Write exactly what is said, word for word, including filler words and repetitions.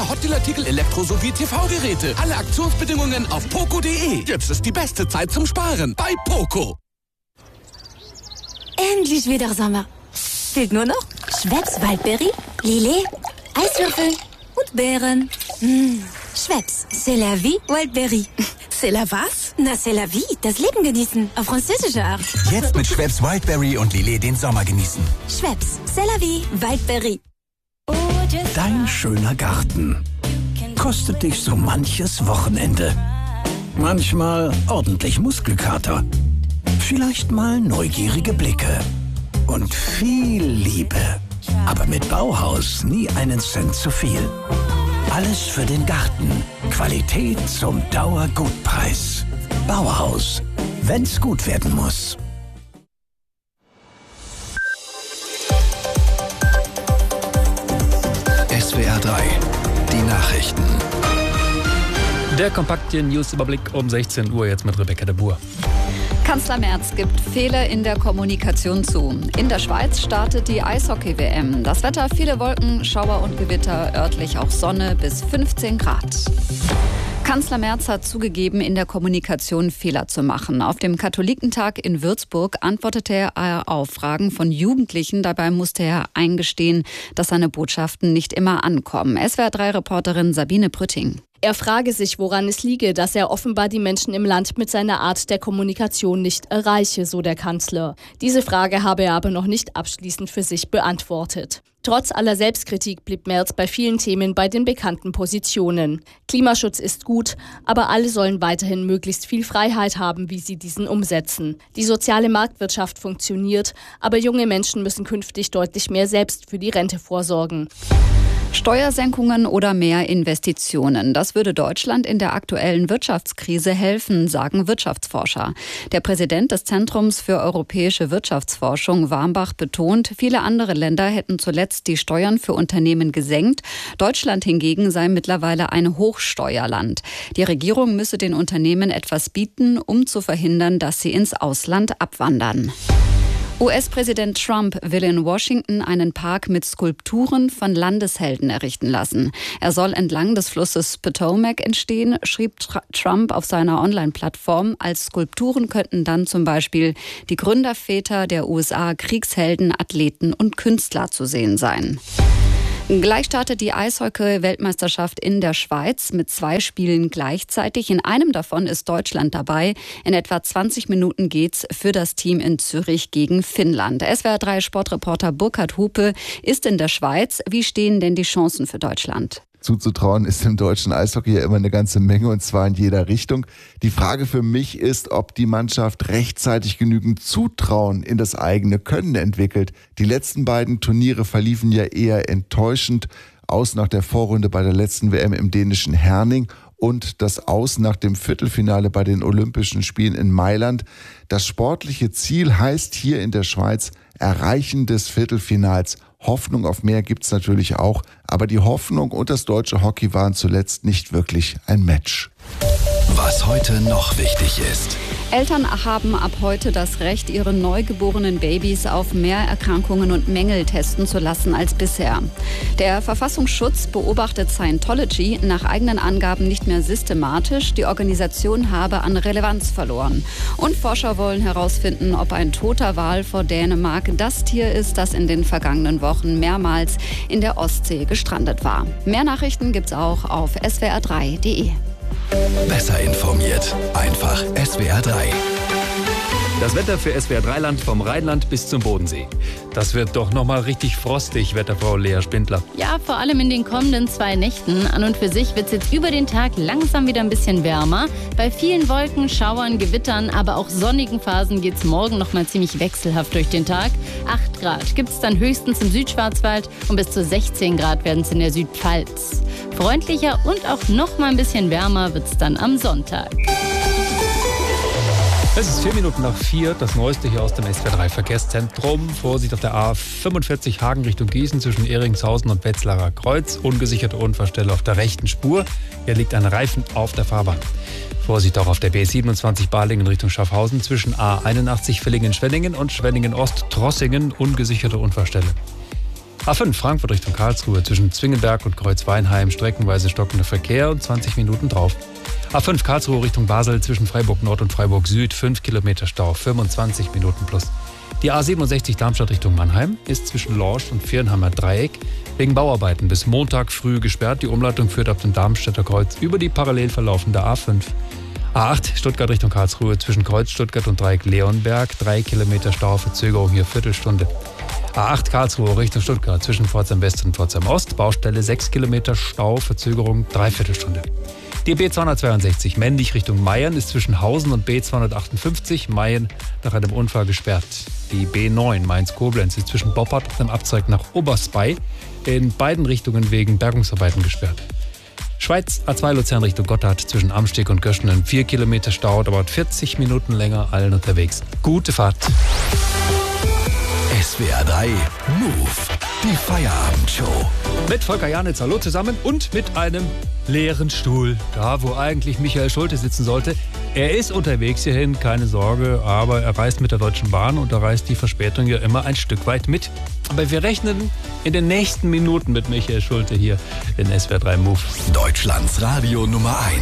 Alle Hotdeal-Artikel, Elektro- sowie T V-Geräte. Alle Aktionsbedingungen auf poco punkt de. Jetzt ist die beste Zeit zum Sparen bei Poco. Endlich wieder Sommer. Fehlt nur noch Schweppes Waldberry, Lillet, Eiswürfel und Beeren. Mmh. Schweppes, c'est la vie, Waldberry. C'est la was? Na, c'est la vie, das Leben genießen. Auf französische Art. Jetzt mit Schweppes Wildberry und Lillet den Sommer genießen. Schweppes, c'est la vie, Waldberry. Dein schöner Garten kostet dich so manches Wochenende. Manchmal ordentlich Muskelkater. Vielleicht mal neugierige Blicke. Und viel Liebe. Aber mit Bauhaus nie einen Cent zu viel. Alles für den Garten. Qualität zum Dauergutpreis. Bauhaus. Wenn's gut werden muss. S W R drei. Die Nachrichten. Der kompakte News-Überblick um sechzehn Uhr jetzt mit Rebecca de Boer. Kanzler Merz gibt Fehler in der Kommunikation zu. In der Schweiz startet die Eishockey-W M. Das Wetter, viele Wolken, Schauer und Gewitter, örtlich auch Sonne bis fünfzehn Grad. Kanzler Merz hat zugegeben, in der Kommunikation Fehler zu machen. Auf dem Katholikentag in Würzburg antwortete er auf Fragen von Jugendlichen. Dabei musste er eingestehen, dass seine Botschaften nicht immer ankommen. S W R drei Reporterin Sabine Brütting. Er frage sich, woran es liege, dass er offenbar die Menschen im Land mit seiner Art der Kommunikation nicht erreiche, so der Kanzler. Diese Frage habe er aber noch nicht abschließend für sich beantwortet. Trotz aller Selbstkritik blieb Merz bei vielen Themen bei den bekannten Positionen. Klimaschutz ist gut, aber alle sollen weiterhin möglichst viel Freiheit haben, wie sie diesen umsetzen. Die soziale Marktwirtschaft funktioniert, aber junge Menschen müssen künftig deutlich mehr selbst für die Rente vorsorgen. Steuersenkungen oder mehr Investitionen. Das würde Deutschland in der aktuellen Wirtschaftskrise helfen, sagen Wirtschaftsforscher. Der Präsident des Zentrums für europäische Wirtschaftsforschung, Warmbach, betont, viele andere Länder hätten zuletzt die Steuern für Unternehmen gesenkt. Deutschland hingegen sei mittlerweile ein Hochsteuerland. Die Regierung müsse den Unternehmen etwas bieten, um zu verhindern, dass sie ins Ausland abwandern. U S-Präsident Trump will in Washington einen Park mit Skulpturen von Landeshelden errichten lassen. Er soll entlang des Flusses Potomac entstehen, schrieb Trump auf seiner Online-Plattform. Als Skulpturen könnten dann zum Beispiel die Gründerväter der U S A, Kriegshelden, Athleten und Künstler zu sehen sein. Gleich startet die Eishockey-Weltmeisterschaft in der Schweiz mit zwei Spielen gleichzeitig. In einem davon ist Deutschland dabei. In etwa zwanzig Minuten geht's für das Team in Zürich gegen Finnland. S W R drei Sportreporter Burkhard Hupe ist in der Schweiz. Wie stehen denn die Chancen für Deutschland? Zuzutrauen ist im deutschen Eishockey ja immer eine ganze Menge, und zwar in jeder Richtung. Die Frage für mich ist, ob die Mannschaft rechtzeitig genügend Zutrauen in das eigene Können entwickelt. Die letzten beiden Turniere verliefen ja eher enttäuschend. Aus nach der Vorrunde bei der letzten W M im dänischen Herning und das Aus nach dem Viertelfinale bei den Olympischen Spielen in Mailand. Das sportliche Ziel heißt hier in der Schweiz Erreichen des Viertelfinals. Hoffnung auf mehr gibt's natürlich auch, aber die Hoffnung und das deutsche Hockey waren zuletzt nicht wirklich ein Match. Was heute noch wichtig ist. Eltern haben ab heute das Recht, ihre neugeborenen Babys auf mehr Erkrankungen und Mängel testen zu lassen als bisher. Der Verfassungsschutz beobachtet Scientology nach eigenen Angaben nicht mehr systematisch. Die Organisation habe an Relevanz verloren. Und Forscher wollen herausfinden, ob ein toter Wal vor Dänemark das Tier ist, das in den vergangenen Wochen mehrmals in der Ostsee gestrandet war. Mehr Nachrichten gibt's auch auf S W R drei punkt de. Besser informiert. Einfach S W R drei. Das Wetter für S W R drei Land vom Rheinland bis zum Bodensee. Das wird doch nochmal richtig frostig, Wetterfrau Lea Spindler. Ja, vor allem in den kommenden zwei Nächten. An und für sich wird es jetzt über den Tag langsam wieder ein bisschen wärmer. Bei vielen Wolken, Schauern, Gewittern, aber auch sonnigen Phasen geht es morgen nochmal ziemlich wechselhaft durch den Tag. acht Grad gibt es dann höchstens im Südschwarzwald und bis zu sechzehn Grad werden es in der Südpfalz. Freundlicher und auch nochmal ein bisschen wärmer wird es dann am Sonntag. Es ist vier Minuten nach vier, das Neueste hier aus dem S W R drei Verkehrszentrum. Vorsicht auf der A fünfundvierzig Hagen Richtung Gießen zwischen Ehringshausen und Wetzlarer Kreuz. Ungesicherte Unfallstelle auf der rechten Spur. Hier liegt ein Reifen auf der Fahrbahn. Vorsicht auch auf der B siebenundzwanzig Balingen Richtung Schaffhausen zwischen A einundachtzig Villingen-Schwenningen und Schwenningen-Ost-Trossingen. Ungesicherte Unfallstelle. A fünf Frankfurt Richtung Karlsruhe zwischen Zwingenberg und Kreuzweinheim streckenweise stockender Verkehr und zwanzig Minuten drauf. A fünf Karlsruhe Richtung Basel zwischen Freiburg Nord und Freiburg Süd fünf Kilometer Stau, fünfundzwanzig Minuten plus. Die A siebenundsechzig Darmstadt Richtung Mannheim ist zwischen Lorsch und Viernheimer Dreieck wegen Bauarbeiten bis Montag früh gesperrt. Die Umleitung führt ab dem Darmstädter Kreuz über die parallel verlaufende A fünf. A acht Stuttgart Richtung Karlsruhe zwischen Kreuz Stuttgart und Dreieck Leonberg, drei Kilometer Stau, Verzögerung hier Viertelstunde. A acht Karlsruhe Richtung Stuttgart zwischen Pforzheim West und Pforzheim Ost, Baustelle sechs Kilometer Stau, Verzögerung Dreiviertelstunde. Die B zweihundertzweiundsechzig Männlich Richtung Meiern ist zwischen Hausen und B zweihundertachtundfünfzig Meiern nach einem Unfall gesperrt. Die B neun Mainz-Koblenz ist zwischen Boppard und dem Abzweig nach Oberspey in beiden Richtungen wegen Bergungsarbeiten gesperrt. Schweiz A zwei Luzern Richtung Gotthard zwischen Amsteg und Göschenen vier Kilometer Stau, dauert vierzig Minuten länger, allen unterwegs. Gute Fahrt. S W R drei Move, die Feierabendshow. Mit Volker Janitz, hallo zusammen, und mit einem leeren Stuhl, da wo eigentlich Michael Schulte sitzen sollte. Er ist unterwegs hierhin, keine Sorge, aber er reist mit der Deutschen Bahn und da reist die Verspätung ja immer ein Stück weit mit. Aber wir rechnen in den nächsten Minuten mit Michael Schulte hier in S W R drei Move. Deutschlands Radio Nummer eins.